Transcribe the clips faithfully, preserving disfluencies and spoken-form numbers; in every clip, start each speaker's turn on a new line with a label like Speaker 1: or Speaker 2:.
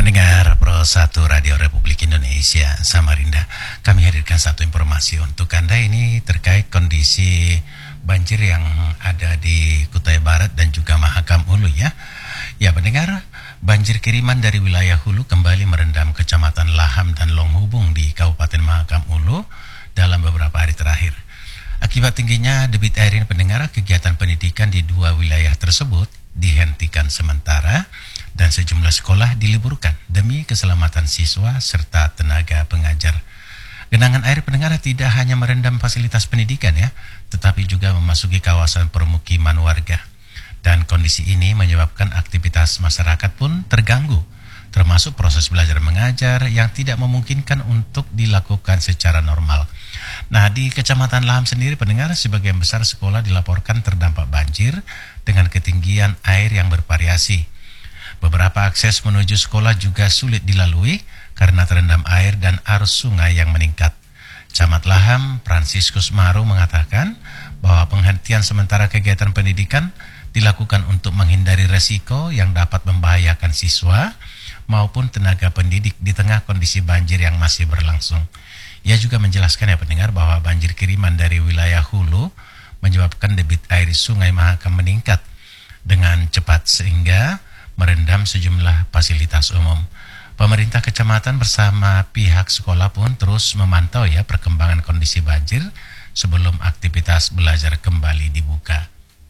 Speaker 1: pendengar Pro satu Radio Republik Indonesia Samarinda, kami hadirkan satu informasi untuk Anda ini terkait kondisi banjir yang ada di Kutai Barat dan juga Mahakam Ulu ya. Ya pendengar, banjir kiriman dari wilayah Hulu kembali merendam Kecamatan Laham dan Longhubung di Kabupaten Mahakam Ulu dalam beberapa hari terakhir. Akibat tingginya debit air ini pendengar, kegiatan pendidikan di dua wilayah tersebut dihentikan sementara dan sejumlah sekolah diliburkan demi keselamatan siswa serta tenaga pengajar. Genangan air pendengar tidak hanya merendam fasilitas pendidikan ya, tetapi juga memasuki kawasan permukiman warga. Dan kondisi ini menyebabkan aktivitas masyarakat pun terganggu, termasuk proses belajar mengajar yang tidak memungkinkan untuk dilakukan secara normal. Nah, di Kecamatan Laham sendiri pendengar, sebagian besar sekolah dilaporkan terdampak banjir dengan ketinggian air yang bervariasi. Beberapa akses menuju sekolah juga sulit dilalui karena terendam air dan arus sungai yang meningkat. Camat Laham, Franciscus Maru mengatakan bahwa penghentian sementara kegiatan pendidikan dilakukan untuk menghindari resiko yang dapat membahayakan siswa maupun tenaga pendidik di tengah kondisi banjir yang masih berlangsung. Ia juga menjelaskan ya pendengar bahwa banjir kiriman dari wilayah Hulu menyebabkan debit air sungai Mahakam meningkat dengan cepat sehingga merendam sejumlah fasilitas umum. Pemerintah kecamatan bersama pihak sekolah pun terus memantau ya perkembangan kondisi banjir sebelum aktivitas belajar kembali dibuka.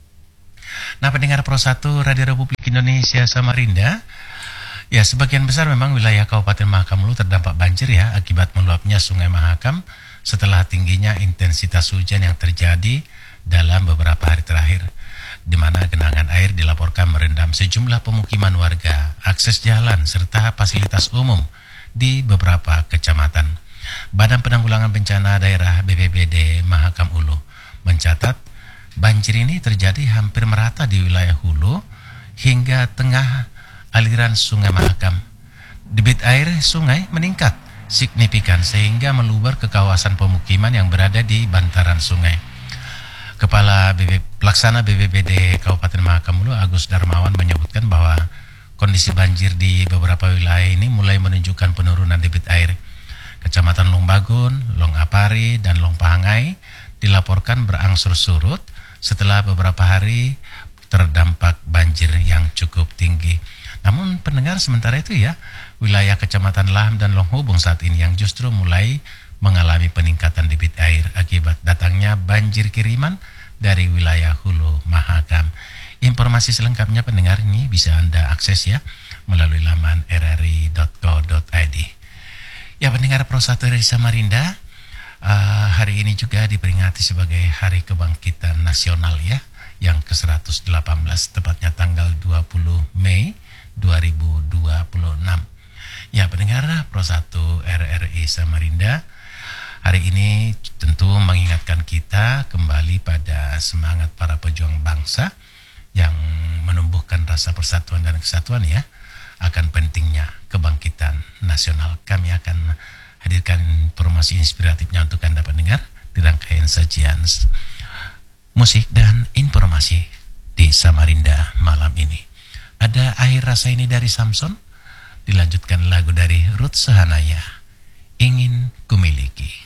Speaker 1: Nah, pendengar Pro satu Radio Republik Indonesia Samarinda, ya sebagian besar memang wilayah Kabupaten Mahakam Ulu terdampak banjir ya akibat meluapnya Sungai Mahakam setelah tingginya intensitas hujan yang terjadi dalam beberapa hari terakhir, di mana genangan air dilaporkan merendam sejumlah pemukiman warga, akses jalan, serta fasilitas umum di beberapa kecamatan. Badan Penanggulangan Bencana Daerah B P B D Mahakam Ulu mencatat banjir ini terjadi hampir merata di wilayah Hulu hingga tengah aliran Sungai Mahakam. Debit air sungai meningkat signifikan sehingga meluber ke kawasan pemukiman yang berada di bantaran sungai. Kepala B B, Pelaksana B P B D Kabupaten Mahakam Ulu Agus Darmawan menyebutkan bahwa kondisi banjir di beberapa wilayah ini mulai menunjukkan penurunan debit air. Kecamatan Longbagun, Longapari, dan Longpahangai dilaporkan berangsur surut setelah beberapa hari terdampak banjir yang cukup tinggi. Namun pendengar, sementara itu ya, wilayah Kecamatan Laham dan Longhubung saat ini yang justru mulai mengalami peningkatan debit air akibat datangnya banjir kiriman dari wilayah Hulu Mahakam. Informasi selengkapnya pendengar ini bisa Anda akses ya melalui laman r r i dot co dot i d. Ya pendengar Pro satu dari Samarinda, uh, hari ini juga diperingati sebagai Hari Kebangkitan Nasional ya, yang ke seratus delapan belas, tepatnya tanggal dua puluh Mei dua ribu dua puluh enam. Ya pendengar Pro satu R R I Samarinda, hari ini tentu mengingatkan kita kembali pada semangat para pejuang bangsa yang menumbuhkan rasa persatuan dan kesatuan ya, akan pentingnya kebangkitan nasional. Kami akan hadirkan informasi inspiratifnya untuk Anda pendengar di rangkaian sajian musik dan informasi di Samarinda malam ini. Ada Akhir Rasa Ini dari Samson, dilanjutkan lagu dari Ruth Sahanaya, Ingin Kumiliki.